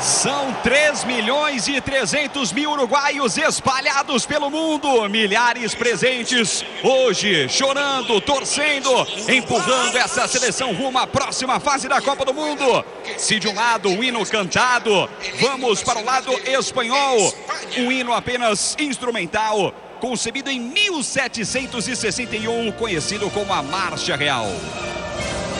São 3.300.000 uruguaios espalhados pelo mundo, milhares presentes, hoje chorando, torcendo, empurrando essa seleção rumo à próxima fase da Copa do Mundo. Se de um lado o hino cantado, vamos para o lado espanhol, um hino apenas instrumental, concebido em 1761, conhecido como a Marcha Real.